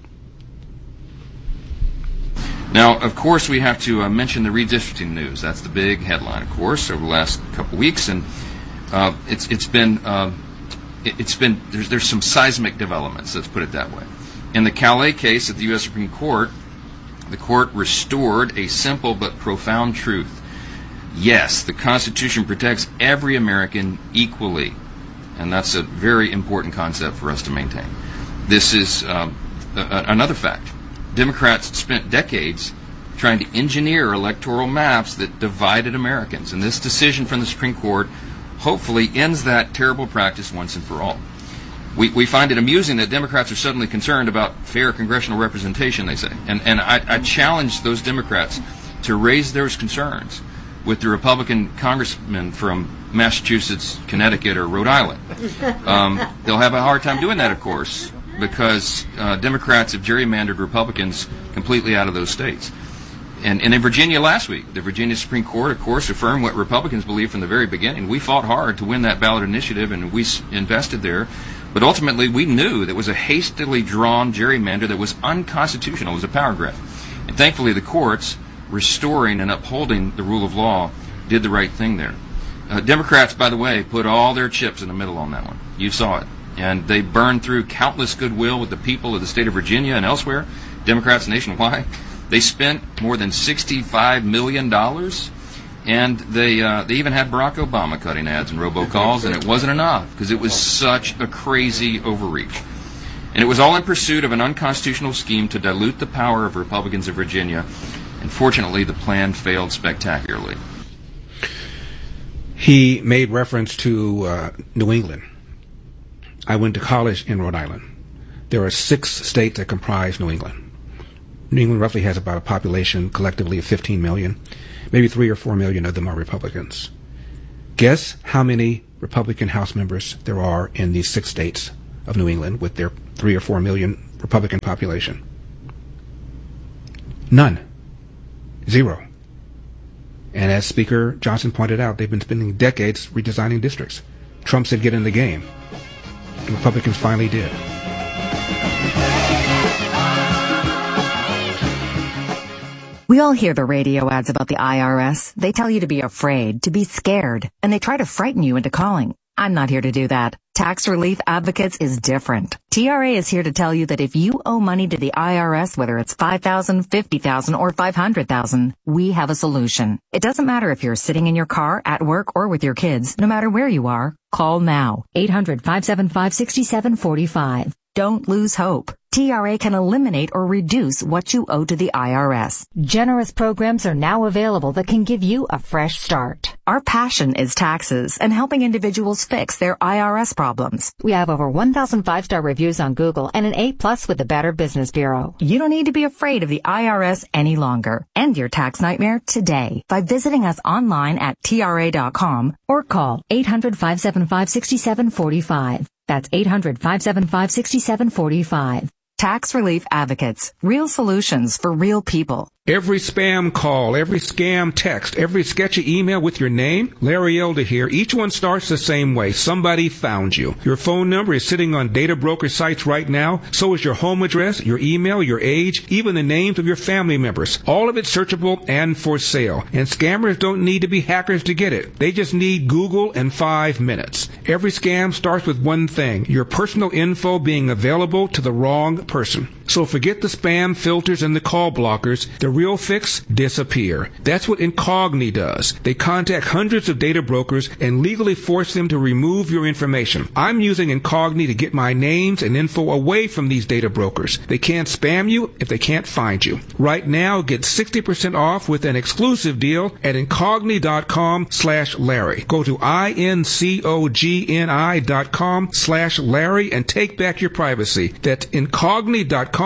[SPEAKER 6] Now, of course, we have to mention the redistricting news. That's the big headline, of course, over the last couple of weeks, and it's been there's some seismic developments. Let's put it that way. In the Calais case at the U.S. Supreme Court, the court restored a simple but profound truth. Yes, the Constitution protects every American equally, and that's a very important concept for us to maintain. This is another fact. Democrats spent decades trying to engineer electoral maps that divided Americans, and this decision from the Supreme Court hopefully ends that terrible practice once and for all. We find it amusing that Democrats are suddenly concerned about fair congressional representation, they say. And I challenge those Democrats to raise those concerns with the Republican congressmen from Massachusetts, Connecticut, or Rhode Island. They'll have a hard time doing that, of course, because Democrats have gerrymandered Republicans completely out of those states. And in Virginia last week, the Virginia Supreme Court, of course, affirmed what Republicans believed from the very beginning. We fought hard to win that ballot initiative, and we invested there. But ultimately, we knew that it was a hastily drawn gerrymander that was unconstitutional. It was a power grab. And thankfully, the courts, restoring and upholding the rule of law, did the right thing there. Democrats, by the way, put all their chips in the middle on that one. You saw it. And they burned through countless goodwill with the people of the state of Virginia and elsewhere, Democrats nationwide. They spent more than $65 million, and they even had Barack Obama cutting ads and robocalls, and it wasn't enough because it was such a crazy overreach. And it was all in pursuit of an unconstitutional scheme to dilute the power of Republicans of Virginia. And fortunately, the plan failed spectacularly.
[SPEAKER 7] He made reference to New England. I went to college in Rhode Island. There are 6 states that comprise New England. New England roughly has about a population collectively of 15 million. Maybe 3 or 4 million of them are Republicans. Guess how many Republican House members there are in these 6 states of New England with their 3 or 4 million Republican population? None. 0. And as Speaker Johnson pointed out, they've been spending decades redesigning districts. Trump said get in the game. The Republicans finally did.
[SPEAKER 13] We all hear the radio ads about the IRS. They tell you to be afraid, to be scared, and they try to frighten you into calling. I'm not here to do that. Tax Relief Advocates is different. TRA is here to tell you that if you owe money to the IRS, whether it's $5,000, $50,000, or $500,000, we have a solution. It doesn't matter if you're sitting in your car, at work, or with your kids. No matter where you are, call now. 800-575-6745. Don't lose hope. TRA can eliminate or reduce what you owe to the IRS. Generous programs are now available that can give you a fresh start. Our passion is taxes and helping individuals fix their IRS problems. We have over 1,000 5-star reviews on Google and an A+ with the Better Business Bureau. You don't need to be afraid of the IRS any longer. End your tax nightmare today by visiting us online at TRA.com or call 800-575-6745. That's 800-575-6745. Tax Relief Advocates. Real solutions for real people.
[SPEAKER 7] Every spam call, every scam text, every sketchy email with your name, Larry Elder here, each one starts the same way. Somebody found you. Your phone number is sitting on data broker sites right now. So is your home address, your email, your age, even the names of your family members. All of it searchable and for sale. And scammers don't need to be hackers to get it. They just need Google and 5 minutes. Every scam starts with one thing, your personal info being available to the wrong person. So forget the spam filters and the call blockers. The real fix, disappear. That's what Incogni does. They contact hundreds of data brokers and legally force them to remove your information. I'm using Incogni to get my names and info away from these data brokers. They can't spam you if they can't find you. Right now, get 60% off with an exclusive deal at Incogni.com/Larry. Go to INCOGNI.com/Larry and take back your privacy. That's Incogni.com/LARRY.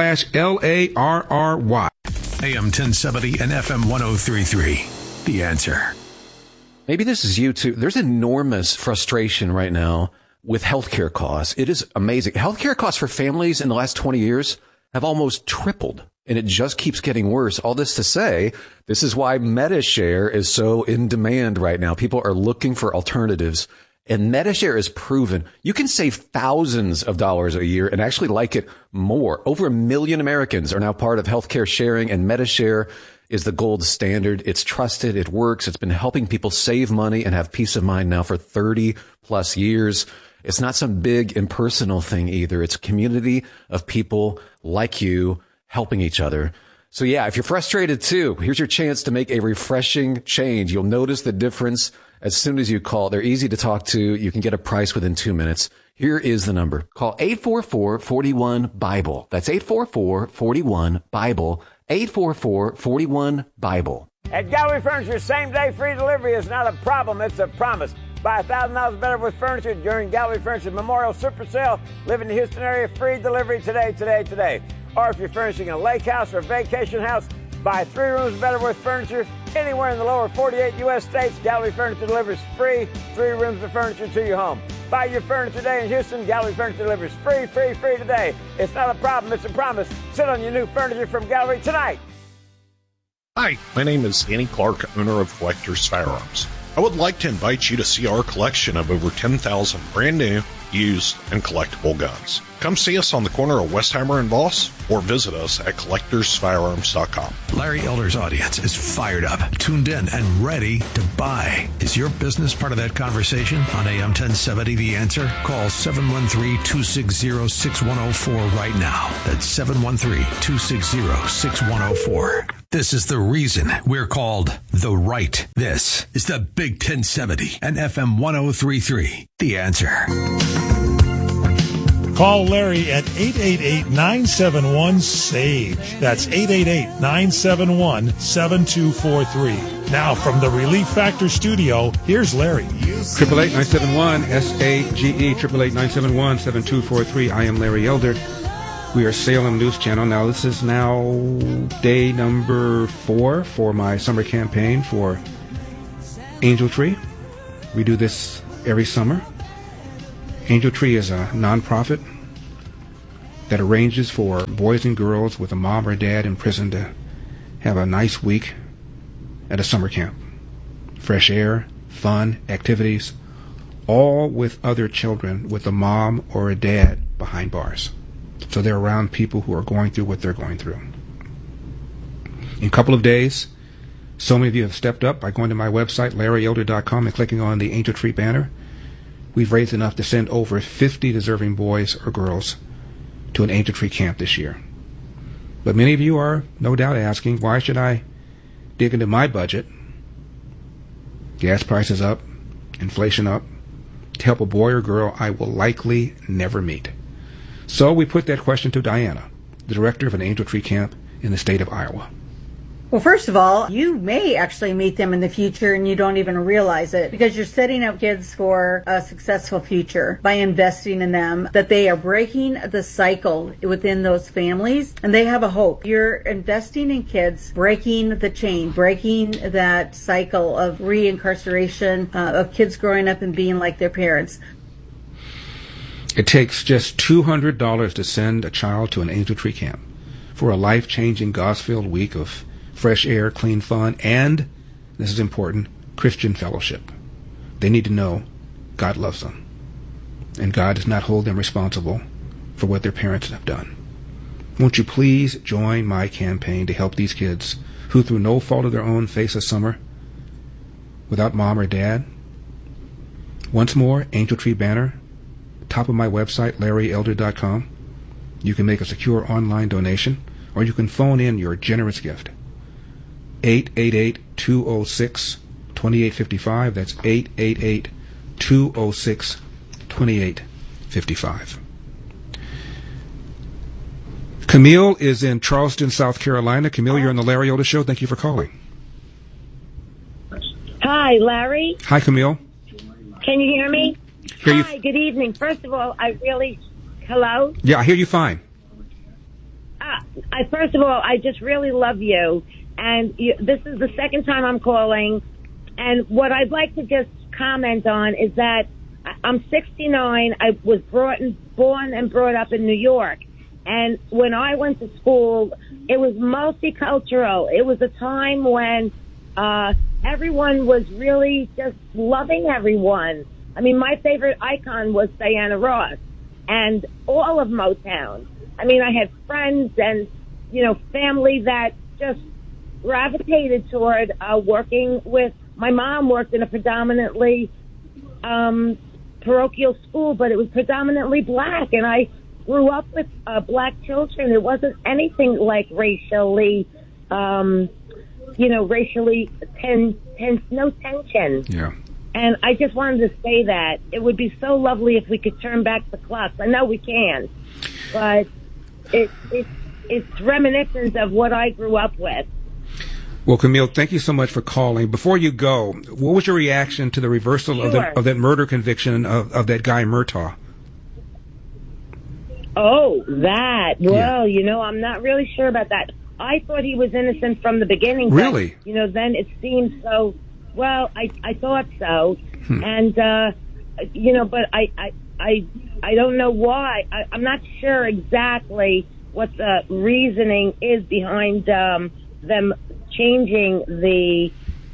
[SPEAKER 2] AM 1070 and FM 1033. The Answer.
[SPEAKER 18] Maybe this is you too. There's enormous frustration right now with healthcare costs. It is amazing. Healthcare costs for families in the last 20 years have almost tripled, and it just keeps getting worse. All this to say, this is why MediShare is so in demand right now. People are looking for alternatives. And MediShare is proven you can save thousands of dollars a year and actually like it more. Over 1 million Americans are now part of healthcare sharing, and MediShare is the gold standard. It's trusted. It works. It's been helping people save money and have peace of mind now for 30 plus years. It's not some big impersonal thing either. It's a community of people like you helping each other. So yeah, if you're frustrated too, here's your chance to make a refreshing change. You'll notice the difference as soon as you call. They're easy to talk to. You can get a price within 2 minutes. Here is the number. Call 844-41-BIBLE. That's 844-41-BIBLE. 844-41-BIBLE.
[SPEAKER 8] At Gallery Furniture, same-day free delivery is not a problem, it's a promise. Buy $1,000 better with furniture during Gallery Furniture Memorial Super Sale. Live in the Houston area, free delivery today. Or if you're furnishing a lake house or vacation house, buy 3 rooms better with furniture. Anywhere in the lower 48 U.S. states, Gallery Furniture delivers free 3 rooms of furniture to your home. Buy your furniture today in Houston. Gallery Furniture delivers free today. It's not a problem, it's a promise. Sit on your new furniture from Gallery tonight.
[SPEAKER 21] Hi, my name is Danny Clark, owner of Collectors Firearms. I would like to invite you to see our collection of over 10,000 brand new, used, and collectible guns. Come see us on the corner of Westheimer and Voss, or visit us at collectorsfirearms.com.
[SPEAKER 2] Larry Elder's audience is fired up, tuned in, and ready to buy. Is your business part of that conversation? On AM 1070, The Answer? Call 713-260-6104 right now. That's 713-260-6104. This is the reason we're called The Right. This is the Big 1070 and FM 1033. The Answer.
[SPEAKER 9] Call Larry at 888-971-SAGE. That's 888-971-7243. Now, from the Relief Factor studio, here's Larry.
[SPEAKER 7] 888-971-SAGE, 888-971-7243. I am Larry Elder. We are Salem News Channel. Now, this is now day number 4 for my summer campaign for Angel Tree. We do this every summer. Angel Tree is a nonprofit that arranges for boys and girls with a mom or dad in prison to have a nice week at a summer camp. Fresh air, fun, activities, all with other children with a mom or a dad behind bars. So they're around people who are going through what they're going through. In a couple of days, so many of you have stepped up by going to my website, LarryElder.com, and clicking on the Angel Tree banner. We've raised enough to send over 50 deserving boys or girls to an Angel Tree camp this year. But many of you are no doubt asking, why should I dig into my budget, gas prices up, inflation up, to help a boy or girl I will likely never meet? So we put that question to Diana, the director of an Angel Tree camp in the state of Iowa.
[SPEAKER 10] Well, first of all, you may actually meet them in the future and you don't even realize it, because you're setting up kids for a successful future by investing in them, that they are breaking the cycle within those families and they have a hope. You're investing in kids, breaking the chain, breaking that cycle of reincarceration, of kids growing up and being like their parents.
[SPEAKER 7] It takes just $200 to send a child to an Angel Tree camp for a life-changing, gospel-filled week of fresh air, clean fun, and, this is important, Christian fellowship. They need to know God loves them, and God does not hold them responsible for what their parents have done. Won't you please join my campaign to help these kids who, through no fault of their own, face a summer without mom or dad? Once more, Angel Tree banner, top of my website, LarryElder.com. You can make a secure online donation, or you can phone in your generous gift. 888-206-2855. That's 888-206-2855. Camille is in Charleston, South Carolina. Camille, you're on the Larry Elder Show. Thank you for calling.
[SPEAKER 11] Hi, Larry.
[SPEAKER 7] Hi, Camille.
[SPEAKER 11] Can you hear me?
[SPEAKER 7] Hear you.
[SPEAKER 11] Hi, good evening. First of all, hello?
[SPEAKER 7] Yeah, I hear you fine.
[SPEAKER 11] First of all, I just really love you. And this is the second time I'm calling. And what I'd like to just comment on is that I'm 69. I was born and brought up in New York. And when I went to school, it was multicultural. It was a time when everyone was really just loving everyone. I mean, my favorite icon was Diana Ross and all of Motown. I mean, I had friends and, family that just gravitated toward working with. My mom worked in a predominantly parochial school, but it was predominantly black, and I grew up with black children. It wasn't anything like racially no tension.
[SPEAKER 7] Yeah.
[SPEAKER 11] And I just wanted to say that it would be so lovely if we could turn back the clocks. I know we can, but it's reminiscent of what I grew up with.
[SPEAKER 7] Well, Camille, thank you so much for calling. Before you go, what was your reaction to the reversal of that murder conviction of that guy Murtaugh?
[SPEAKER 11] Oh, that. Well, I'm not really sure about that. I thought he was innocent from the beginning.
[SPEAKER 7] Really?
[SPEAKER 11] But, then it seemed so. Well, I thought so. And, but I don't know why. I'm not sure exactly what the reasoning is behind them changing the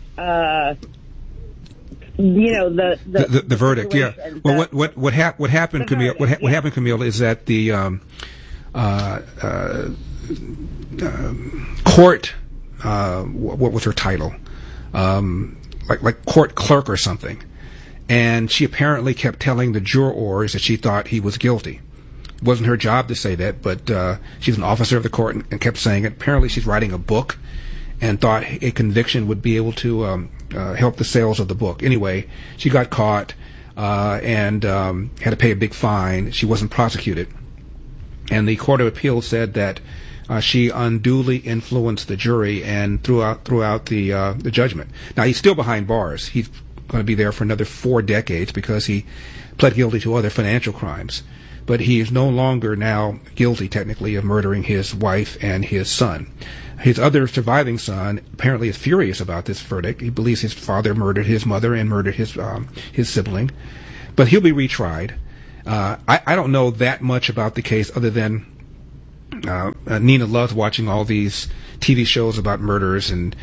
[SPEAKER 7] verdict. Yeah. Well, what happened, Camille? What happened, Camille, is that the court. What was her title? Like court clerk or something. And she apparently kept telling the jurors that she thought he was guilty. It wasn't her job to say that, but she's an officer of the court and kept saying it. Apparently she's writing a book and thought a conviction would be able to help the sales of the book. Anyway, she got caught. and had to pay a big fine. She wasn't prosecuted. And the Court of Appeal said that she unduly influenced the jury and threw out the judgment. Now, he's still behind bars. He's going to be there for another 4 decades because he pled guilty to other financial crimes. But he is no longer now guilty, technically, of murdering his wife and his son. His other surviving son apparently is furious about this verdict. He believes his father murdered his mother and murdered his sibling. But he'll be retried. I don't know that much about the case other than Nina loves watching all these TV shows about murders and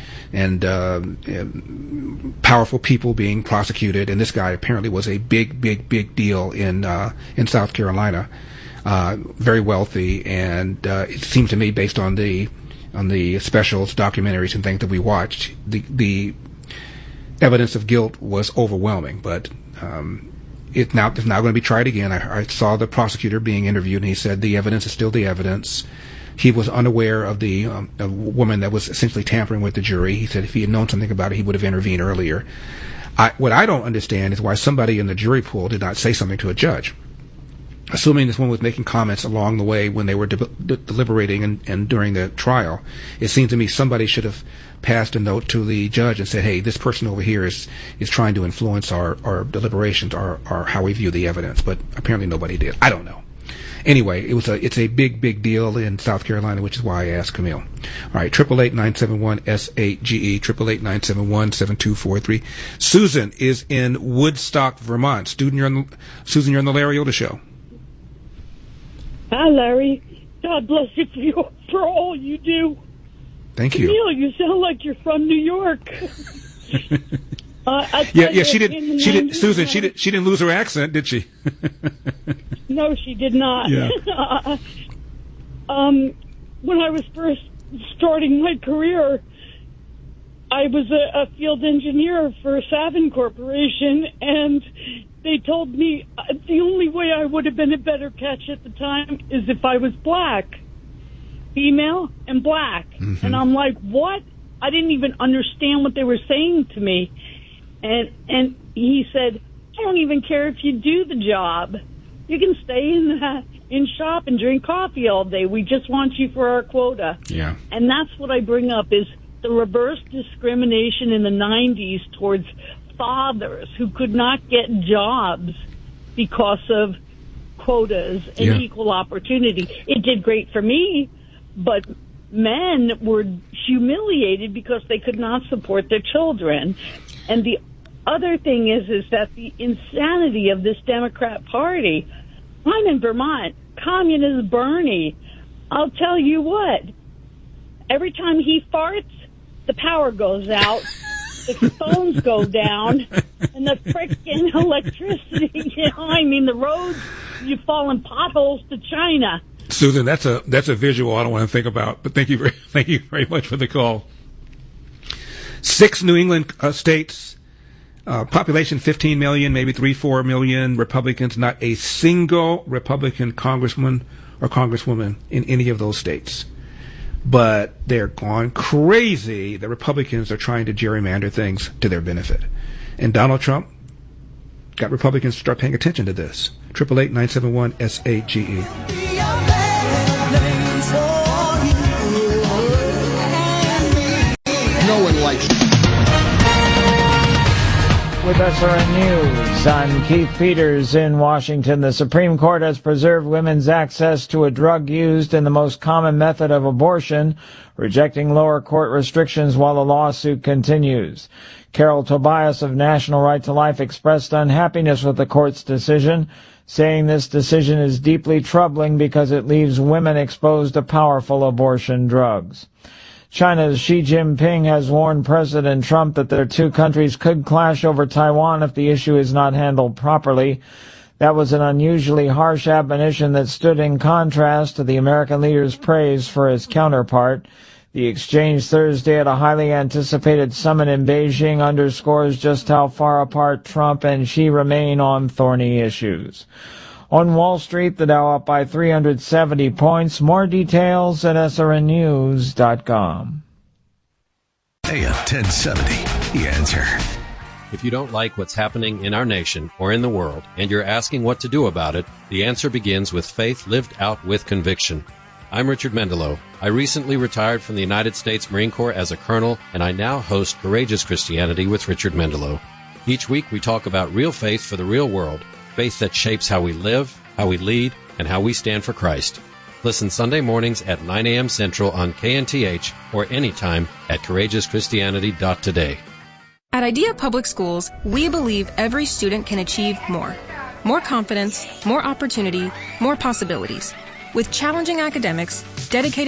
[SPEAKER 7] powerful people being prosecuted. And this guy apparently was a big deal in South Carolina, very wealthy. And it seems to me, based on the specials, documentaries, and things that we watched, the evidence of guilt was overwhelming. But it's now going to be tried again. I saw the prosecutor being interviewed, and he said the evidence is still the evidence. He was unaware of the woman that was essentially tampering with the jury. He said if he had known something about it, he would have intervened earlier. What I don't understand is why somebody in the jury pool did not say something to a judge. Assuming this woman was making comments along the way when they were deliberating and during the trial, it seems to me somebody should have passed a note to the judge and said, hey, this person over here is trying to influence our deliberations or how we view the evidence. But apparently nobody did. I don't know. Anyway, it's a big deal in South Carolina, which is why I asked Camille. All right, 888-971-SAGE, 888-971-7243. Susan is in Woodstock, Vermont. Susan, you're on the Larry Elder Show.
[SPEAKER 12] Hi, Larry. God bless you for all you do.
[SPEAKER 7] Thank you.
[SPEAKER 12] Camille, you sound like you're from New York.
[SPEAKER 7] Yeah. She did. Susan, she didn't lose her accent, did she?
[SPEAKER 12] No, she did not.
[SPEAKER 7] Yeah.
[SPEAKER 12] When I was first starting my career, I was a field engineer for Savin Corporation, and they told me the only way I would have been a better catch at the time is if I was black, female, and black. Mm-hmm. And I'm like, what? I didn't even understand what they were saying to me. And he said, I don't even care if you do the job. You can stay in shop and drink coffee all day. We just want you for our quota.
[SPEAKER 7] Yeah.
[SPEAKER 12] And that's what I bring up is the reverse discrimination in the 90s towards fathers who could not get jobs because of quotas and equal opportunity. It did great for me, but men were humiliated because they could not support their children. And the other thing is that the insanity of this Democrat Party, I'm in Vermont, Communist Bernie, I'll tell you what, every time he farts, the power goes out, the phones go down, and the frickin' electricity, the roads, you fall in potholes to China.
[SPEAKER 7] Susan, that's a visual I don't want to think about, but thank you very much for the call. 6 New England states, population 15 million, maybe 3-4 million Republicans, not a single Republican congressman or congresswoman in any of those states. But they're gone crazy. The Republicans are trying to gerrymander things to their benefit. And Donald Trump got Republicans to start paying attention to this. 888-971-SAGE.
[SPEAKER 22] No one likes it.
[SPEAKER 15] With SRN News, I'm Keith Peters in Washington. The Supreme Court has preserved women's access to a drug used in the most common method of abortion, rejecting lower court restrictions while the lawsuit continues. Carol Tobias of National Right to Life expressed unhappiness with the court's decision, saying this decision is deeply troubling because it leaves women exposed to powerful abortion drugs. China's Xi Jinping has warned President Trump that their two countries could clash over Taiwan if the issue is not handled properly. That was an unusually harsh admonition that stood in contrast to the American leader's praise for his counterpart. The exchange Thursday at a highly anticipated summit in Beijing underscores just how far apart Trump and Xi remain on thorny issues. On Wall Street, the Dow up by 370 points. More details at srnnews.com.
[SPEAKER 2] AM 1070, The Answer.
[SPEAKER 14] If you don't like what's happening in our nation or in the world, and you're asking what to do about it, the answer begins with faith lived out with conviction. I'm Richard Mendelow. I recently retired from the United States Marine Corps as a colonel, and I now host Courageous Christianity with Richard Mendelow. Each week we talk about real faith for the real world, faith that shapes how we live, how we lead, and how we stand for Christ. Listen Sunday mornings at 9 a.m. Central on KNTH or anytime at CourageousChristianity.today.
[SPEAKER 16] At Idea Public Schools, we believe every student can achieve more. More confidence, more opportunity, more possibilities. With challenging academics, dedicated